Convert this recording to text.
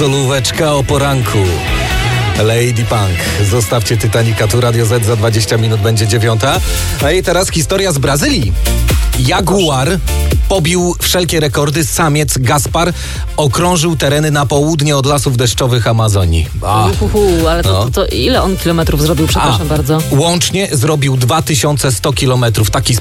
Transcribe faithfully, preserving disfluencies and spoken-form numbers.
Solóweczka o poranku. Lady Punk. Zostawcie Titanica, tu Radio Z, za dwadzieścia minut będzie dziewiąta. A i teraz historia z Brazylii. Jaguar pobił wszelkie rekordy. Samiec Gaspar okrążył tereny na południe od lasów deszczowych Amazonii. A, Uhuhu, ale to, no. to, to ile on kilometrów zrobił? Przepraszam A, bardzo. Łącznie zrobił dwa tysiące sto kilometrów. Taki